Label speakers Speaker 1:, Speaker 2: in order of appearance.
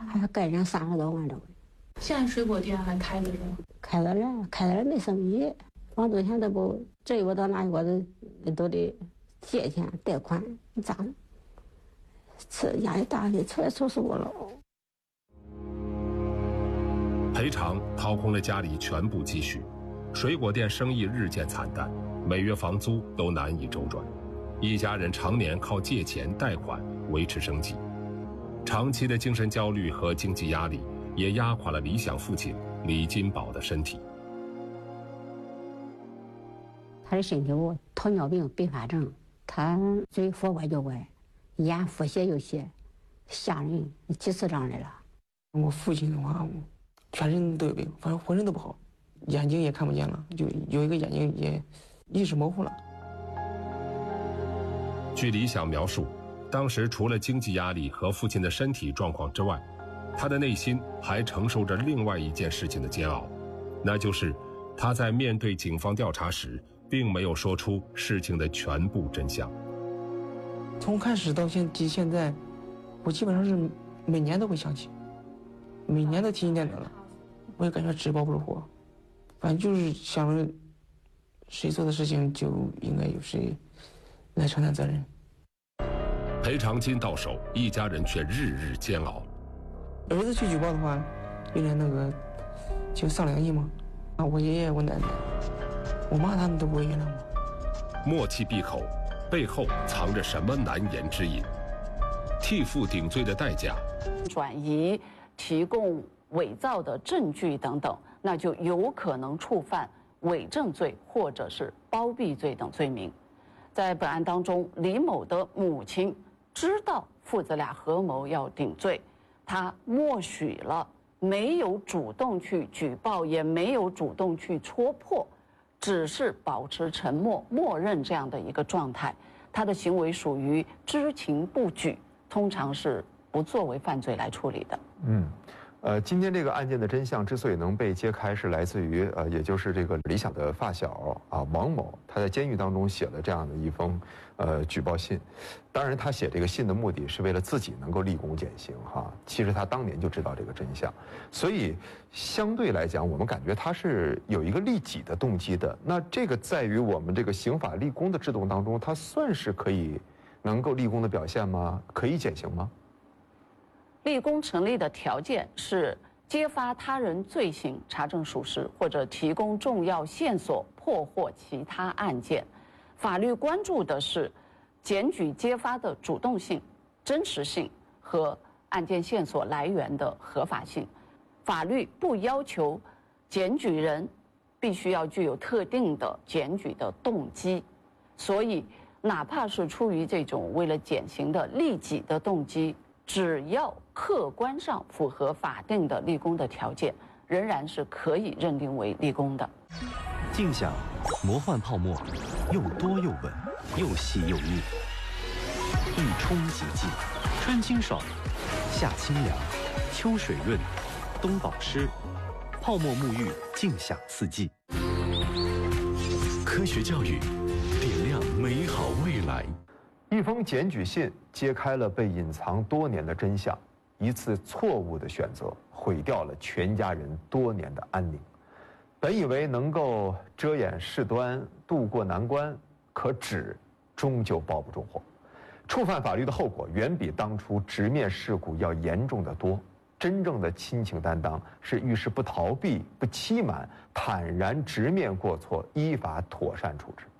Speaker 1: 还该人30多万这回。
Speaker 2: 现在水果店还开着呢？
Speaker 1: 开着了，开着了没生意，房租钱都不，这一个到那一个都得借钱贷款，你咋弄？这压力大的出来愁死我了。
Speaker 3: 赔偿掏空了家里全部积蓄，水果店生意日渐惨淡，每月房租都难以周转，一家人常年靠借钱贷款维持生计。长期的精神焦虑和经济压力也压垮了李想父亲李金宝的身体。
Speaker 1: 他的身体有糖尿病并发症，他嘴佛歪就歪，眼腹斜就斜，吓人，几次这样的了。
Speaker 4: 我父亲的话，全身都有病，反正浑身都不好，眼睛也看不见了，就有一个眼睛也意识模糊了。
Speaker 3: 据李想描述，当时除了经济压力和父亲的身体状况之外，他的内心还承受着另外一件事情的煎熬，那就是他在面对警方调查时并没有说出事情的全部真相。
Speaker 4: 从开始到现在，我基本上是每年都会想起，每年都提心吊胆了，我也感觉纸包不住火，反正就是想着谁做的事情就应该由谁来承担责任。
Speaker 3: 赔偿金到手，一家人却日日煎熬。
Speaker 4: 儿子去举报的话，原来那个就丧2亿嘛，我爷爷、我奶奶、我妈他们都不会原谅我。
Speaker 3: 默契闭口，背后藏着什么难言之隐？替父顶罪的代价，
Speaker 5: 转移、提供伪造的证据等等，那就有可能触犯伪证罪或者是包庇罪等罪名。在本案当中，李某的母亲知道父子俩合谋要顶罪，他默许了，没有主动去举报，也没有主动去戳破，只是保持沉默，默认这样的一个状态。他的行为属于知情不举，通常是不作为犯罪来处理的。
Speaker 6: 今天这个案件的真相之所以能被揭开，是来自于也就是这个李想的发小王某，他在监狱当中写了这样的一封举报信。当然，他写这个信的目的是为了自己能够立功减刑哈。其实他当年就知道这个真相，所以相对来讲，我们感觉他是有一个利己的动机的。那这个在于我们这个刑法立功的制度当中，它算是可以能够立功的表现吗？可以减刑吗？
Speaker 5: 立功成立的条件是揭发他人罪行查证属实，或者提供重要线索破获其他案件。法律关注的是检举揭发的主动性、真实性和案件线索来源的合法性。法律不要求检举人必须要具有特定的检举的动机，所以哪怕是出于这种为了减刑的利己的动机，只要客观上符合法定的立功的条件，仍然是可以认定为立功的。
Speaker 7: 静享魔幻泡沫，又多又稳，又细又腻，一冲即尽，春清爽，夏清凉，秋水润，冬保湿，泡沫沐浴，静享四季。
Speaker 8: 科学教育，点亮美好未来。
Speaker 6: 一封检举信揭开了被隐藏多年的真相，一次错误的选择毁掉了全家人多年的安宁。本以为能够遮掩事端渡过难关，可纸终究包不住火。触犯法律的后果远比当初直面事故要严重得多。真正的亲情担当是遇事不逃避、不欺瞒，坦然直面过错，依法妥善处置。